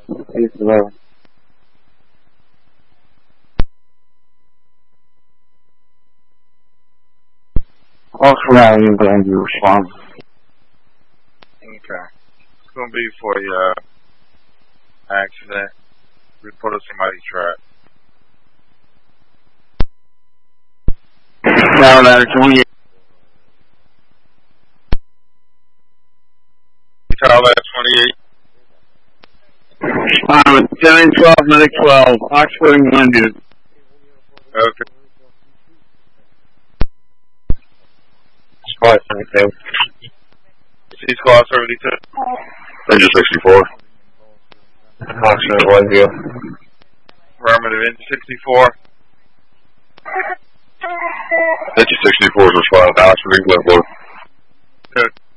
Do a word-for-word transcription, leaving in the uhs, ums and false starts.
East eleven. Oxford Avenue, Grandview, respond. Okay. It's going to be for the uh, accident. Report of somebody's track. Now that twenty-eight. Tower ladder twenty-eight. Respond with seven twelve, medic twelve, Oxford and Grandview. Okay. Squad seventy-two. C squad seventy-two. Engine sixty-four. Oxford and Grandview. Affirmative, engine sixty-four. Engine sixty-four is responding to Oxford and Glenview. Good.